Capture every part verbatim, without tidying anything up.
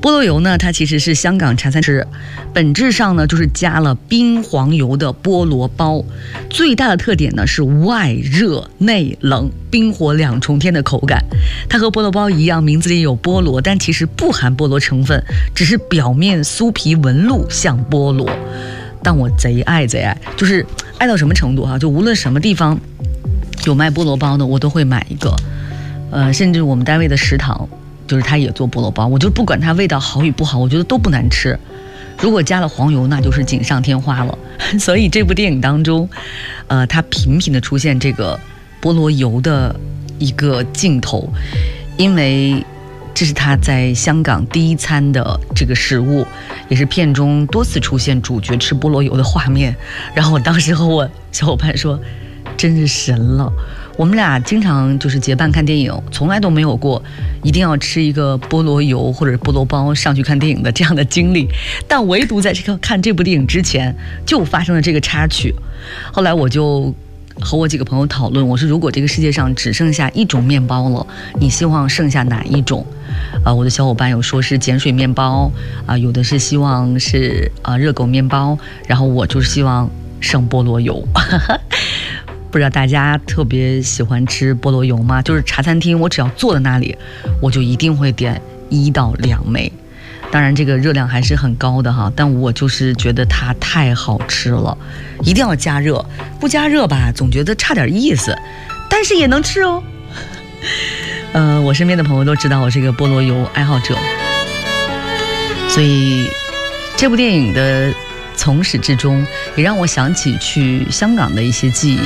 菠萝油呢，它其实是香港茶餐厅，本质上呢就是加了冰黄油的菠萝包，最大的特点呢是外热内冷，冰火两重天的口感。它和菠萝包一样，名字里有菠萝，但其实不含菠萝成分，只是表面酥皮纹路像菠萝。但我贼爱贼爱，就是爱到什么程度啊？就无论什么地方有卖菠萝包的，我都会买一个。呃，甚至我们单位的食堂。就是他也做菠萝包，我就不管它味道好与不好，我觉得都不难吃。如果加了黄油，那就是锦上添花了。所以这部电影当中，呃，它频频的出现这个菠萝油的一个镜头，因为这是他在香港第一餐的这个食物，也是片中多次出现主角吃菠萝油的画面。然后我当时和我小伙伴说，真是神了。我们俩经常就是结伴看电影，从来都没有过一定要吃一个菠萝油或者菠萝包上去看电影的这样的经历，但唯独在这个看这部电影之前就发生了这个插曲。后来我就和我几个朋友讨论，我说如果这个世界上只剩下一种面包了，你希望剩下哪一种？啊、呃，我的小伙伴有说是碱水面包啊、呃，有的是希望是啊、呃、热狗面包，然后我就是希望剩菠萝油。不知道大家特别喜欢吃菠萝油吗？就是茶餐厅，我只要坐在那里，我就一定会点一到两枚。当然，这个热量还是很高的哈，但我就是觉得它太好吃了，一定要加热，不加热吧，总觉得差点意思，但是也能吃哦。呃，我身边的朋友都知道我是个菠萝油爱好者，所以这部电影的从始至终也让我想起去香港的一些记忆。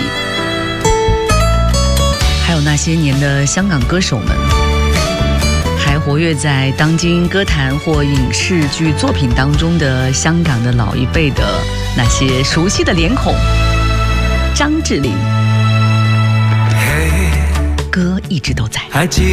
还有那些年的香港歌手们，还活跃在当今歌坛或影视剧作品当中的香港的老一辈的那些熟悉的脸孔，张智霖，歌一直都在。